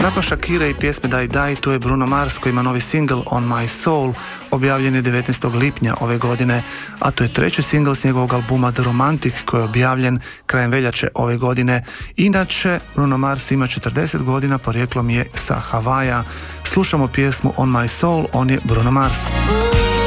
Nakon Shakire i pjesme Die Die, tu je Bruno Mars koji ima novi single On My Soul, objavljen je 19. lipnja ove godine, a to je treći single s njegovog albuma The Romantic koji je objavljen krajem veljače ove godine. Inače, Bruno Mars ima 40 godina, porijeklom je sa Havaja. Slušamo pjesmu On My Soul, on je Bruno Mars.